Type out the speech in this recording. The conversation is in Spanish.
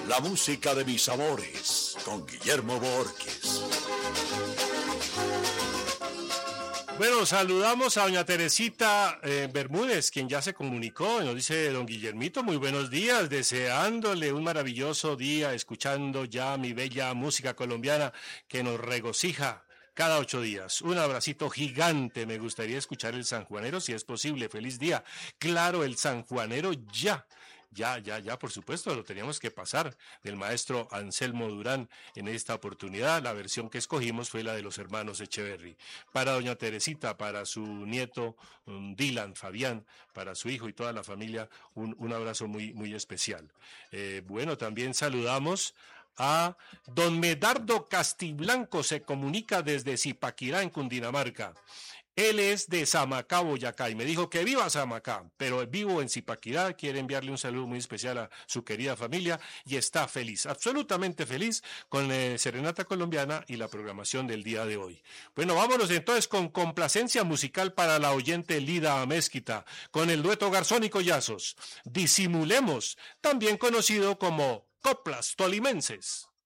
La música de mis amores, con Guillermo Borges. Bueno, saludamos a doña Teresita Bermúdez, quien ya se comunicó, nos dice don Guillermito, muy buenos días, deseándole un maravilloso día, escuchando ya mi bella música colombiana que nos regocija cada 8 días. Un abracito gigante, me gustaría escuchar el sanjuanero si es posible, feliz día. Claro, el sanjuanero ya, por supuesto, lo teníamos que pasar del maestro Anselmo Durán en esta oportunidad. La versión que escogimos fue la de los hermanos Echeverry. Para doña Teresita, para su nieto Dylan, Fabián, para su hijo y toda la familia, un abrazo muy, muy especial. Bueno, también saludamos a don Medardo Castiblanco, se comunica desde Zipaquirá, en Cundinamarca. Él es de Samacá, Boyacá, y me dijo que viva Samacá, pero vivo en Zipaquirá, quiere enviarle un saludo muy especial a su querida familia y está feliz, absolutamente feliz con Serenata Colombiana y la programación del día de hoy. Bueno, vámonos entonces con complacencia musical para la oyente Lida Amezquita, con el dueto Garzón y Collazos. Disimulemos, también conocido como Coplas Tolimenses.